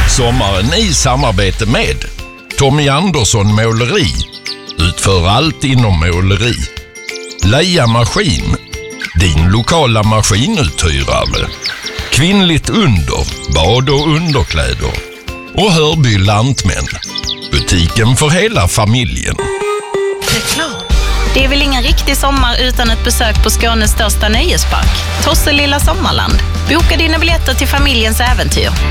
Sommaren i samarbete med Tommy Andersson Måleri. Utför allt inom måleri. Leia Maskin. Din lokala maskinuthyrare. Kvinnligt under. Bad- och underkläder. Och Hörby Lantmän. Butiken för hela familjen. Reklam. Det är väl ingen riktig sommar utan ett besök på Skånes största nöjespark. Tosselilla Sommarland. Boka dina biljetter till familjens äventyr